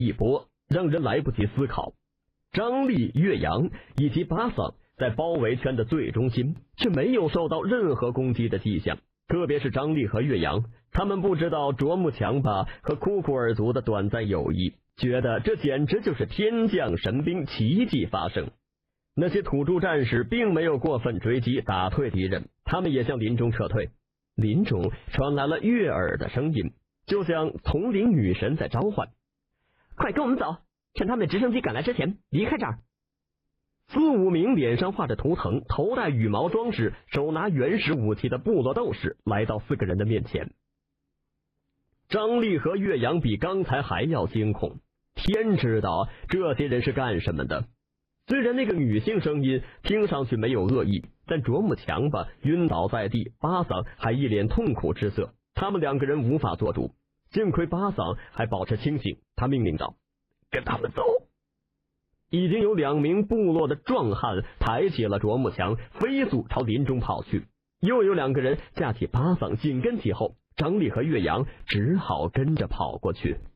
一波，让人来不及思考。张力、岳阳以及巴桑在包围圈的最中心，却没有受到任何攻击的迹象。特别是张力和岳阳，他们不知道卓木强巴和库库尔族的短暂友谊，觉得这简直就是天降神兵，奇迹发生。那些土著战士并没有过分追击，打退敌人，他们也向林中撤退。林中传来了悦耳的声音，就像统领女神在召唤：快跟我们走，趁他们直升机赶来之前离开这儿。4、5名脸上画着图腾、头戴羽毛装饰、手拿原始武器的部落斗士来到4个人的面前。张力和岳阳比刚才还要惊恐，天知道这些人是干什么的。虽然那个女性声音听上去没有恶意，但卓木强巴晕倒在地，巴桑还一脸痛苦之色，他们2个人无法做主。幸亏巴桑还保持清醒，他命令道：跟他们走。已经有2名部落的壮汉抬起了卓木强，飞速朝林中跑去。又有2个人架起巴桑紧跟其后，张力和岳阳只好跟着跑过去。